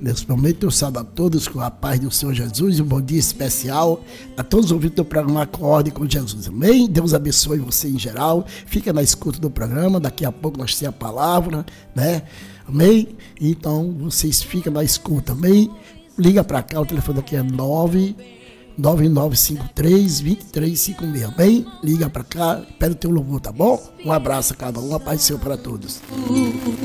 Nesse momento eu saúdo a todos com a paz do Senhor Jesus, um bom dia especial a todos os ouvintes do programa Acorde com Jesus, amém? Deus abençoe você em geral, fica na escuta do programa, daqui a pouco nós temos a palavra, né? Amém? Então vocês ficam na escuta, amém? Liga para cá, o telefone aqui é 9953-2356, amém? Liga para cá, pede o teu louvor, tá bom? Um abraço a cada um, a paz do Senhor para todos.